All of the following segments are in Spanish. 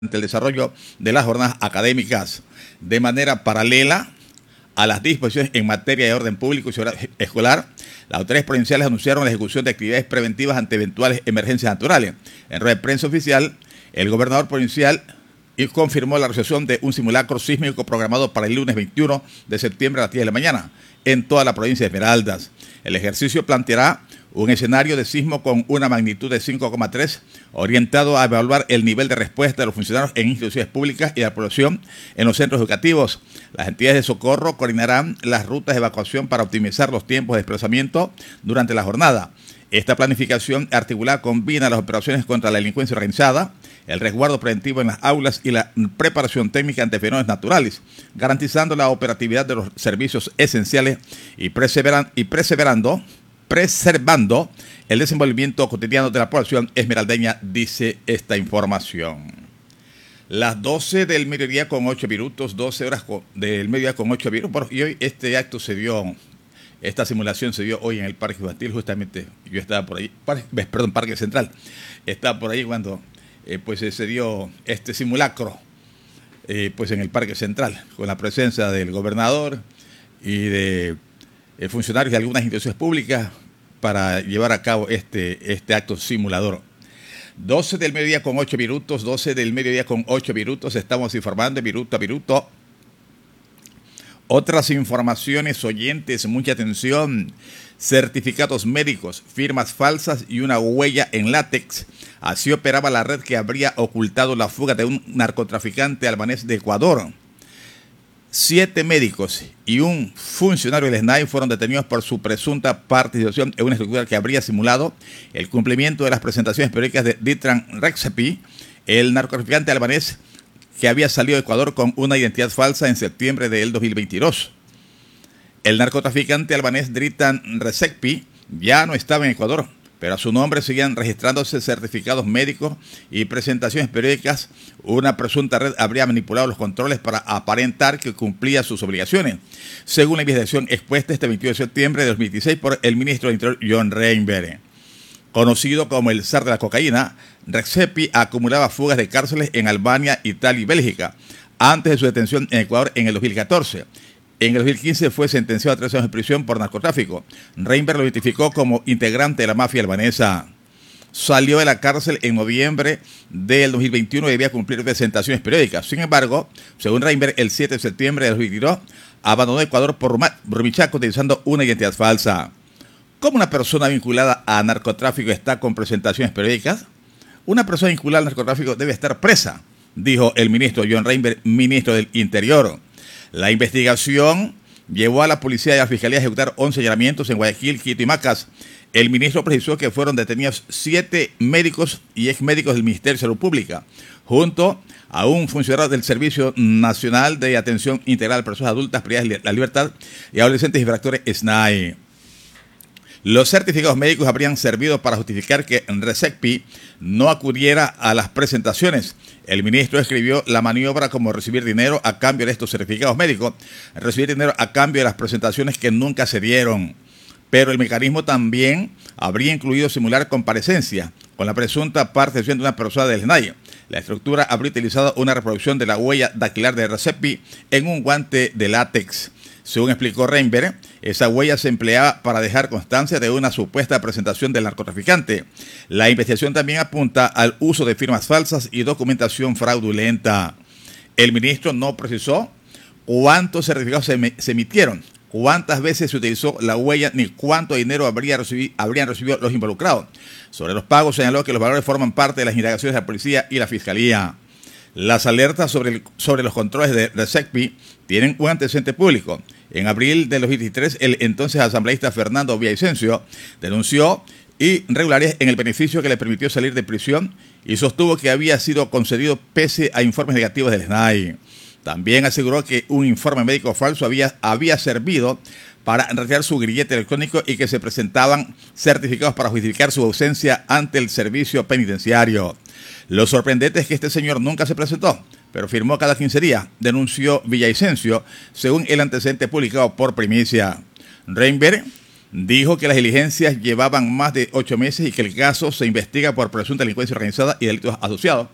ante el desarrollo de las jornadas académicas de manera paralela a las disposiciones en materia de orden público y seguridad escolar. Las autoridades provinciales anunciaron la ejecución de actividades preventivas ante eventuales emergencias naturales. En rueda de prensa oficial, el gobernador provincial confirmó la realización de un simulacro sísmico programado para el lunes 21 de septiembre a las 10 de la mañana en toda la provincia de Esmeraldas. El ejercicio planteará un escenario de sismo con una magnitud de 5,3, orientado a evaluar el nivel de respuesta de los funcionarios en instituciones públicas y de la población en los centros educativos. Las entidades de socorro coordinarán las rutas de evacuación para optimizar los tiempos de desplazamiento durante la jornada. Esta planificación articulada combina las operaciones contra la delincuencia organizada, el resguardo preventivo en las aulas y la preparación técnica ante fenómenos naturales, garantizando la operatividad de los servicios esenciales y preservando el desenvolvimiento cotidiano de la población esmeraldeña, dice esta información. Las 12 del mediodía con 8 minutos, 12 horas del mediodía con 8 minutos. Bueno, y hoy este acto se dio, esta simulación se dio hoy en el Parque Infantil, justamente yo estaba por ahí, Parque Central, estaba por ahí cuando se dio este simulacro en el Parque Central, con la presencia del gobernador y de funcionarios de algunas instituciones públicas para llevar a cabo este acto simulador. 12 del mediodía con 8 minutos, 12 del mediodía con 8 minutos, estamos informando minuto a minuto. Otras informaciones, oyentes, mucha atención. Certificados médicos, firmas falsas y una huella en látex. Así operaba la red que habría ocultado la fuga de un narcotraficante albanés de Ecuador. 7 médicos y un funcionario del SNAI fueron detenidos por su presunta participación en una estructura que habría simulado el cumplimiento de las presentaciones periódicas de Dritan Recep, el narcotraficante albanés que había salido de Ecuador con una identidad falsa en septiembre del 2022. El narcotraficante albanés Dritan Recep ya no estaba en Ecuador, pero a su nombre seguían registrándose certificados médicos y presentaciones periódicas. Una presunta red habría manipulado los controles para aparentar que cumplía sus obligaciones, según la investigación expuesta este 22 de septiembre de 2016 por el ministro del Interior, John Reinberg. Conocido como el zar de la cocaína, Recep acumulaba fugas de cárceles en Albania, Italia y Bélgica, antes de su detención en Ecuador en el 2014. En el 2015 fue sentenciado a 3 años de prisión por narcotráfico. Reinberg lo identificó como integrante de la mafia albanesa. Salió de la cárcel en noviembre del 2021 y debía cumplir presentaciones periódicas. Sin embargo, según Reinberg, el 7 de septiembre de 2022 abandonó Ecuador por Rumichaco utilizando una identidad falsa. ¿Cómo una persona vinculada a narcotráfico está con presentaciones periódicas? Una persona vinculada al narcotráfico debe estar presa, dijo el ministro John Reinberg, ministro del Interior. La investigación llevó a la policía y a la fiscalía a ejecutar 11 allanamientos en Guayaquil, Quito y Macas. El ministro precisó que fueron detenidos 7 médicos y exmédicos del Ministerio de Salud Pública, junto a un funcionario del Servicio Nacional de Atención Integral a Personas Adultas privadas de la libertad y adolescentes infractores SNAI. Los certificados médicos habrían servido para justificar que Recep no acudiera a las presentaciones. El ministro escribió la maniobra como recibir dinero a cambio de estos certificados médicos, recibir dinero a cambio de las presentaciones que nunca se dieron. Pero el mecanismo también habría incluido simular comparecencia con la presunta participación de una persona del SNAI. La estructura habría utilizado una reproducción de la huella dactilar de Recep en un guante de látex. Según explicó Reinberg, esa huella se empleaba para dejar constancia de una supuesta presentación del narcotraficante. La investigación también apunta al uso de firmas falsas y documentación fraudulenta. El ministro no precisó cuántos certificados se emitieron, cuántas veces se utilizó la huella, ni cuánto dinero habrían recibido los involucrados. Sobre los pagos señaló que los valores forman parte de las indagaciones de la policía y la fiscalía. Las alertas sobre los controles de Recep tienen un antecedente público. En abril de 2023, el entonces asambleísta Fernando Villavicencio denunció irregularidades en el beneficio que le permitió salir de prisión y sostuvo que había sido concedido pese a informes negativos del SNAI. También aseguró que un informe médico falso había servido para retirar su grillete electrónico y que se presentaban certificados para justificar su ausencia ante el servicio penitenciario. Lo sorprendente es que este señor nunca se presentó, pero firmó cada 15 días, denunció Villavicencio, según el antecedente publicado por Primicia. Reinberg dijo que las diligencias llevaban más de 8 meses y que el caso se investiga por presunta delincuencia organizada y delitos asociados.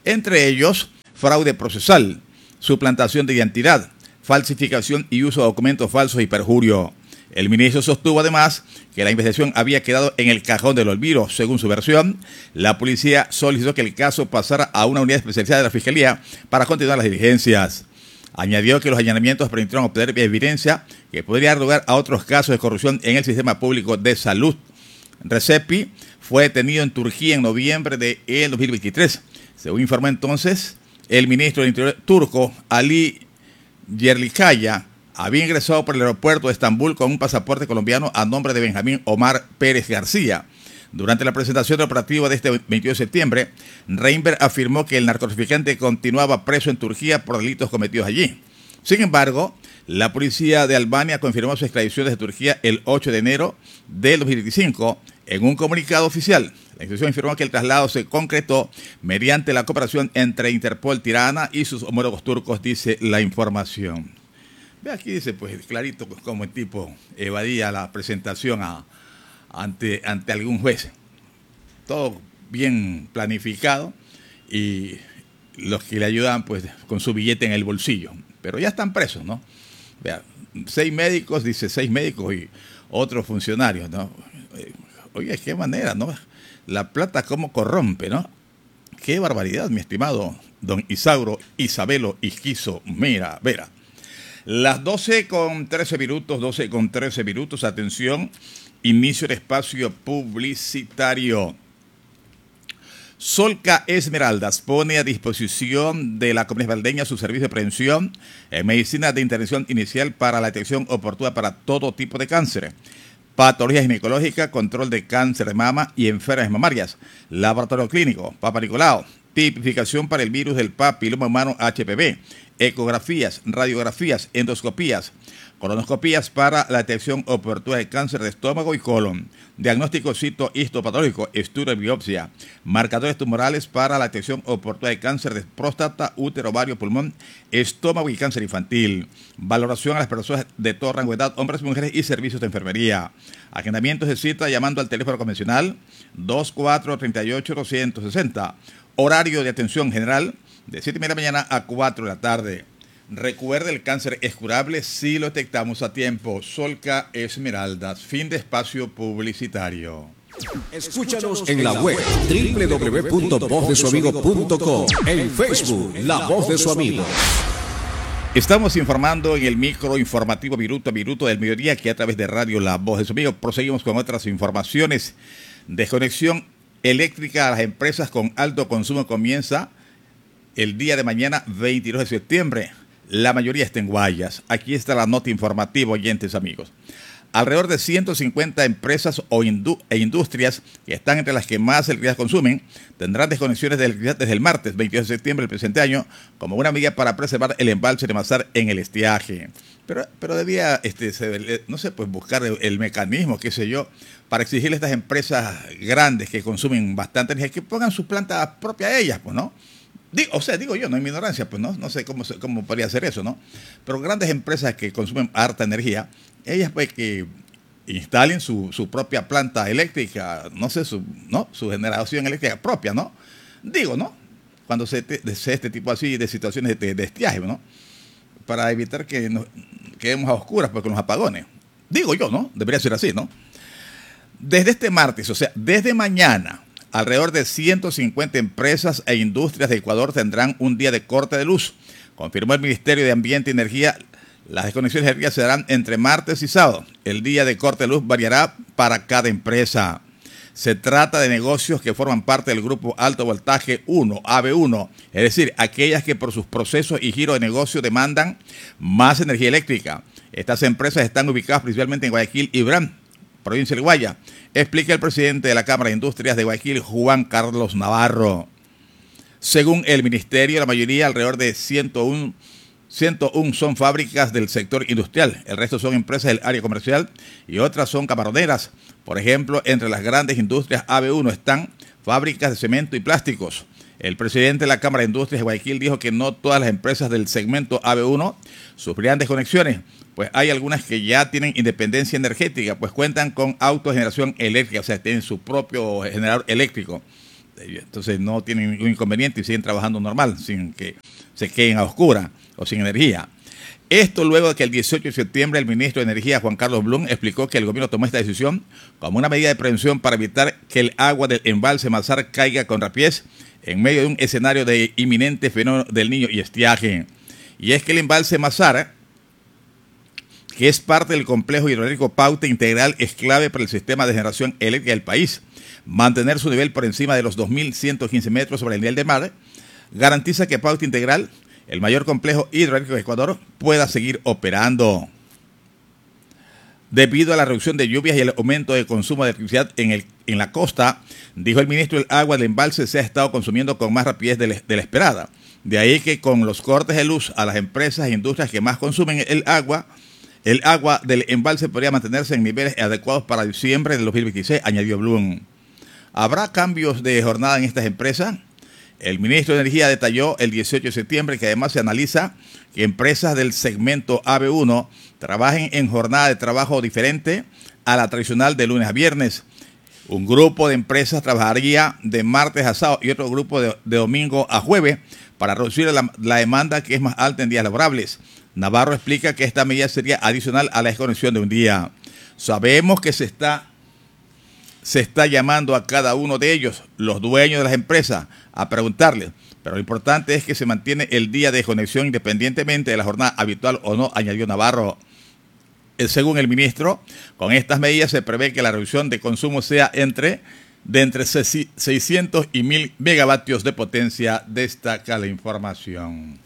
entre ellos fraude procesal, suplantación de identidad, falsificación y uso de documentos falsos y perjurio. El ministro sostuvo además que la investigación había quedado en el cajón del olvido. Según su versión, la policía solicitó que el caso pasara a una unidad especializada de la Fiscalía para continuar las diligencias. Añadió que los allanamientos permitieron obtener evidencia que podría dar lugar a otros casos de corrupción en el sistema público de salud. Recepi fue detenido en Turquía en noviembre de 2023. Según informó entonces el ministro del Interior turco, Ali Yerlikaya, había ingresado por el aeropuerto de Estambul con un pasaporte colombiano a nombre de Benjamín Omar Pérez García. Durante la presentación del operativo de este 22 de septiembre, Reinberg afirmó que el narcotraficante continuaba preso en Turquía por delitos cometidos allí. Sin embargo, la policía de Albania confirmó su extradición desde Turquía el 8 de enero del 2025 en un comunicado oficial. La institución informó que el traslado se concretó mediante la cooperación entre Interpol Tirana y sus homólogos turcos, dice la información. Ve aquí, dice, pues clarito, pues, como el tipo evadía la presentación ante algún juez. Todo bien planificado y los que le ayudan, pues, con su billete en el bolsillo. Pero ya están presos, ¿no? Vea, 6 médicos y otros funcionarios, ¿no? Oye, qué manera, ¿no? La plata cómo corrompe, ¿no? Qué barbaridad, mi estimado don Isauro Isabelo Isquizo Mira Vera. Las 12:13 minutos, atención, inicio del espacio publicitario. Solca Esmeraldas pone a disposición de la comunidad valdeña su servicio de prevención en medicina de intervención inicial para la detección oportuna para todo tipo de cáncer, patología ginecológica, control de cáncer de mama y enfermedades mamarias, laboratorio clínico, Papa Nicolau, tipificación para el virus del papiloma humano HPV, ecografías, radiografías, endoscopías, colonoscopías para la detección oportuna de cáncer de estómago y colon, diagnóstico citohistopatológico, estudio de biopsia, marcadores tumorales para la detección oportuna de cáncer de próstata, útero, ovario, pulmón, estómago y cáncer infantil, valoración a las personas de todo rango de edad, hombres y mujeres y servicios de enfermería. Agendamientos de cita llamando al teléfono convencional 2438-260. Horario de atención general de 7:30 de la mañana a 4 de la tarde. Recuerde, el cáncer es curable si lo detectamos a tiempo. Solca Esmeraldas. Fin de espacio publicitario. Escúchanos en la web www.vozdesuamigo.com, en Facebook La Voz de Su Amigo. Estamos informando en el micro informativo minuto a minuto del mediodía, que a través de radio La Voz de Su Amigo. Proseguimos con otras informaciones. Desconexión eléctrica a las empresas con alto consumo comienza el día de mañana, 22 de septiembre. La mayoría está en Guayas. Aquí está la nota informativa, oyentes amigos. Alrededor de 150 empresas e industrias, que están entre las que más electricidad consumen, tendrán desconexiones de electricidad desde el martes 22 de septiembre del presente año, como una medida para preservar el embalse de Mazar en el estiaje. Pero debía, no sé, pues buscar el mecanismo, qué sé yo, para exigirle a estas empresas grandes que consumen bastante energía, que pongan sus plantas propias a ellas, pues, ¿no? Digo yo, no hay mi ignorancia, pues no sé cómo podría hacer eso, ¿no? Pero grandes empresas que consumen harta energía, ellas pues que instalen su propia planta eléctrica, no sé, su generación eléctrica propia, ¿no? Digo, ¿no? Cuando se este tipo así de situaciones de estiaje, ¿no? Para evitar que nos quedemos a oscuras pues, con los apagones. Digo yo, ¿no? Debería ser así, ¿no? Desde este martes, o sea, desde mañana, alrededor de 150 empresas e industrias de Ecuador tendrán un día de corte de luz. Confirmó el Ministerio de Ambiente y Energía. Las desconexiones de energía se darán entre martes y sábado. El día de corte de luz variará para cada empresa. Se trata de negocios que forman parte del grupo Alto Voltaje 1, AB1, es decir, aquellas que por sus procesos y giro de negocio demandan más energía eléctrica. Estas empresas están ubicadas principalmente en Guayaquil y Brán, provincia del Guaya, explica el presidente de la Cámara de Industrias de Guayaquil, Juan Carlos Navarro. Según el ministerio, la mayoría, alrededor de 101 son fábricas del sector industrial, el resto son empresas del área comercial y otras son camaroneras. Por ejemplo, entre las grandes industrias AB1 están fábricas de cemento y plásticos. El presidente de la Cámara de Industrias de Guayaquil dijo que no todas las empresas del segmento AB1 sufrirán desconexiones, pues hay algunas que ya tienen independencia energética, pues cuentan con autogeneración eléctrica, o sea, tienen su propio generador eléctrico. Entonces no tienen ningún inconveniente y siguen trabajando normal, sin que se queden a oscura o sin energía. Esto luego de que el 18 de septiembre el ministro de Energía, Juan Carlos Blum, explicó que el gobierno tomó esta decisión como una medida de prevención para evitar que el agua del embalse Mazar caiga con rapidez en medio de un escenario de inminente fenómeno del Niño y estiaje. Y es que el embalse Mazar, que es parte del complejo hidroeléctrico Pauta Integral, es clave para el sistema de generación eléctrica del país. Mantener su nivel por encima de los 2.115 metros sobre el nivel del mar garantiza que Pauta Integral, el mayor complejo hidroeléctrico de Ecuador, pueda seguir operando. Debido a la reducción de lluvias y el aumento de consumo de electricidad en la costa, dijo el ministro, el agua del embalse se ha estado consumiendo con más rapidez de la esperada. De ahí que con los cortes de luz a las empresas e industrias que más consumen el agua del embalse podría mantenerse en niveles adecuados para diciembre del 2026, añadió Blum. ¿Habrá cambios de jornada en estas empresas? El ministro de Energía detalló el 18 de septiembre que además se analiza que empresas del segmento AB1 trabajen en jornada de trabajo diferente a la tradicional de lunes a viernes. Un grupo de empresas trabajaría de martes a sábado y otro grupo de domingo a jueves para reducir la demanda, que es más alta en días laborables. Navarro explica que esta medida sería adicional a la desconexión de un día. Sabemos que se está llamando a cada uno de ellos, los dueños de las empresas, a preguntarles, pero lo importante es que se mantiene el día de desconexión independientemente de la jornada habitual o no, añadió Navarro. Según el ministro, con estas medidas se prevé que la reducción de consumo sea entre 600 y 1000 megavatios de potencia, destaca la información.